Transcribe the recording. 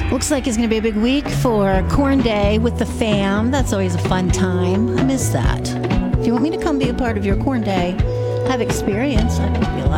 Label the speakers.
Speaker 1: Looks like it's going to be a big week for Corn Day with the fam. That's always a fun time. I miss that. If you want me to come be a part of your Corn Day, have experience, I'd be a lot